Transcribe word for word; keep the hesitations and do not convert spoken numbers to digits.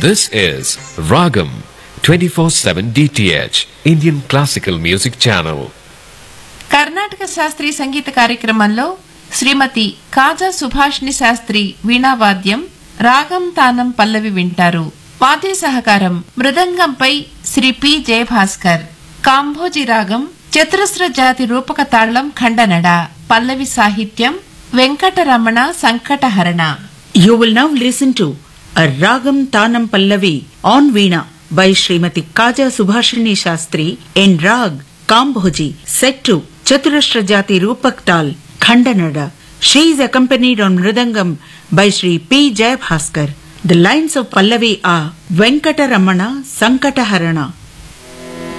This is Ragam twenty-four seven D T H Indian Classical Music Channel. Karnataka శాస్త్రీయ సంగీత కార్యక్రమంలో శ్రీమతి కాజా సుభాష్ని శాస్త్రి వీణావాద్యం రాగం తానం పల్లవి వింటారు. వాద్య సహకారం మృదంగంపై శ్రీ పి జయభాస్కర్. కాంభోజి రాగం చతురస్ర జాతి రూపక తాళం ఖండనడ. పల్లవి సాహిత్యం Venkataramana సంకటహరణ. You will now listen to a Ragam Tanam Pallavi on Veena by Srimati Kaja Subhashini Shastri in Rag Kambhoji set to Chaturashra Jati Rupak Tal Khandanada. She is accompanied on Mridangam by Sri P. Jayabhaskar. The lines of Pallavi are Venkataramana Sankataharana.